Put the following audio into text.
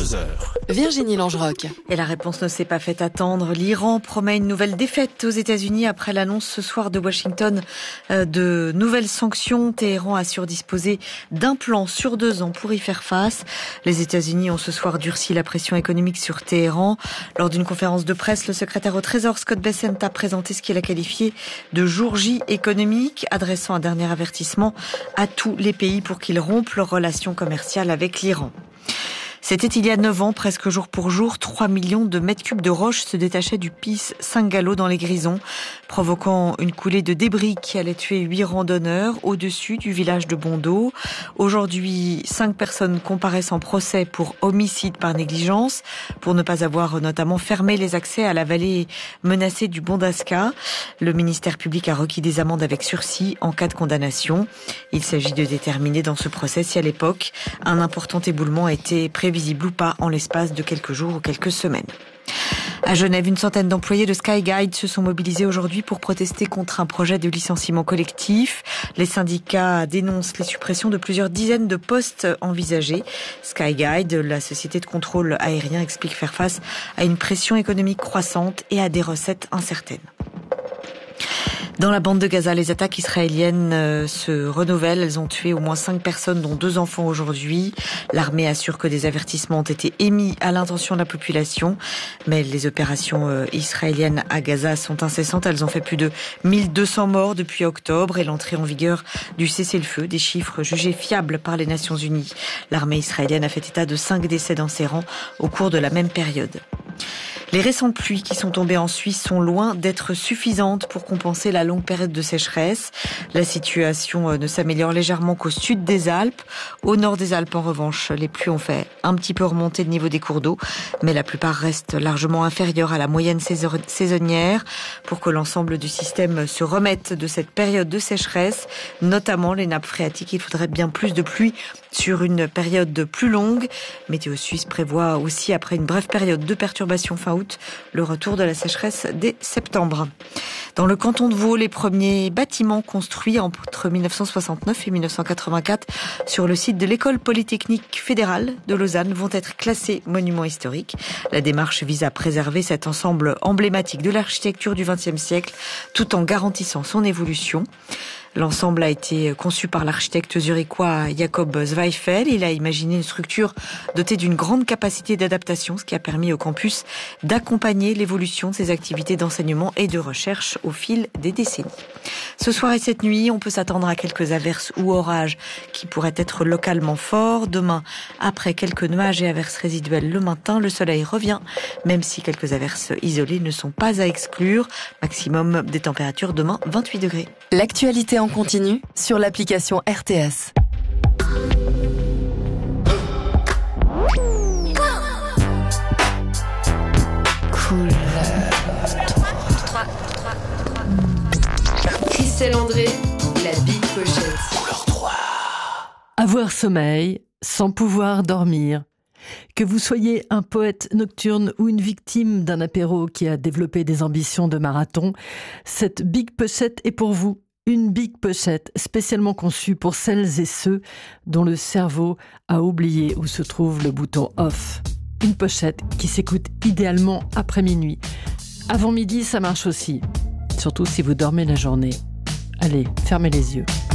22h. Virginie Langeroc. Et la réponse ne s'est pas fait attendre. L'Iran promet une nouvelle défaite aux États-Unis après l'annonce ce soir de Washington de nouvelles sanctions. Téhéran assure disposer d'un plan sur 2 ans pour y faire face. Les États-Unis ont ce soir durci la pression économique sur Téhéran. Lors d'une conférence de presse, le secrétaire au Trésor Scott Bessent a présenté ce qu'il a qualifié de jour J économique, adressant un dernier avertissement à tous les pays pour qu'ils rompent leurs relations commerciales avec l'Iran. C'était il y a 9 ans, presque jour pour jour, 3 millions de mètres cubes de roches se détachaient du Pis Saint-Gallo dans les Grisons, provoquant une coulée de débris qui allait tuer 8 randonneurs au-dessus du village de Bondeau. Aujourd'hui, 5 personnes comparaissent en procès pour homicide par négligence, pour ne pas avoir notamment fermé les accès à la vallée menacée du Bondasca. Le ministère public a requis des amendes avec sursis en cas de condamnation. Il s'agit de déterminer dans ce procès si à l'époque, un important éboulement a été prévisible ou pas en l'espace de quelques jours ou quelques semaines. À Genève, une centaine d'employés de Skyguide se sont mobilisés aujourd'hui pour protester contre un projet de licenciement collectif. Les syndicats dénoncent les suppressions de plusieurs dizaines de postes envisagés. Skyguide, la société de contrôle aérien, explique faire face à une pression économique croissante et à des recettes incertaines. Dans la bande de Gaza, les attaques israéliennes se renouvellent. Elles ont tué au moins 5 personnes, dont 2 enfants aujourd'hui. L'armée assure que des avertissements ont été émis à l'intention de la population. Mais les opérations israéliennes à Gaza sont incessantes. Elles ont fait plus de 1200 morts depuis octobre et l'entrée en vigueur du cessez-le-feu, des chiffres jugés fiables par les Nations Unies. L'armée israélienne a fait état de 5 décès dans ses rangs au cours de la même période. Les récentes pluies qui sont tombées en Suisse sont loin d'être suffisantes pour compenser la longue période de sécheresse. La situation ne s'améliore légèrement qu'au sud des Alpes. Au nord des Alpes, en revanche, les pluies ont fait un petit peu remonter le niveau des cours d'eau, mais la plupart restent largement inférieures à la moyenne saisonnière. Pour que l'ensemble du système se remette de cette période de sécheresse, notamment les nappes phréatiques, il faudrait bien plus de pluie sur une période plus longue. Météo Suisse prévoit aussi, après une brève période de perturbation fin août, le retour de la sécheresse dès septembre. Dans le canton de Vaud, les premiers bâtiments construits entre 1969 et 1984 sur le site de l'école polytechnique fédérale de Lausanne vont être classés monuments historiques. La démarche vise à préserver cet ensemble emblématique de l'architecture du XXe siècle tout en garantissant son évolution. L'ensemble a été conçu par l'architecte zurichois Jakob Zweifel. Il a imaginé une structure dotée d'une grande capacité d'adaptation, ce qui a permis au campus d'accompagner l'évolution de ses activités d'enseignement et de recherche au fil des décennies. Ce soir et cette nuit, on peut s'attendre à quelques averses ou orages qui pourraient être localement forts. Demain, après quelques nuages et averses résiduelles le matin, le soleil revient, même si quelques averses isolées ne sont pas à exclure. Maximum des températures demain, 28 degrés. L'actualité en continu sur l'application RTS. Christelle André, la Big Pochette. Couleur 3. Avoir sommeil sans pouvoir dormir. Que vous soyez un poète nocturne ou une victime d'un apéro qui a développé des ambitions de marathon, cette Big Pochette est pour vous. Une Big Pochette spécialement conçue pour celles et ceux dont le cerveau a oublié où se trouve le bouton off. Une pochette qui s'écoute idéalement après minuit. Avant midi, ça marche aussi. Surtout si vous dormez la journée. Allez, fermez les yeux.